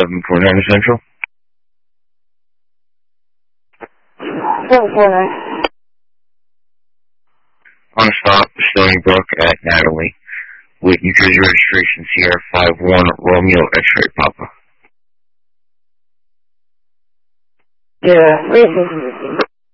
749 Central. 749. On stop, Stony Brook at Natalie. With New Jersey registration Sierra 51 Romeo X-Ray Papa. Yeah,